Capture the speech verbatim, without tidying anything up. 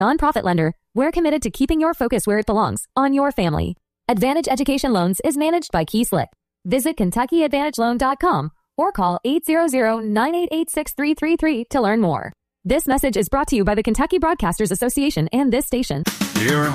Nonprofit lender, we're committed to keeping your focus where it belongs, on your family. Advantage Education Loans is managed by KeySlick. Visit Kentucky Advantage Loan dot com or call eight hundred, nine eight eight, six three three three to learn more. This message is brought to you by the Kentucky Broadcasters Association and this station. Here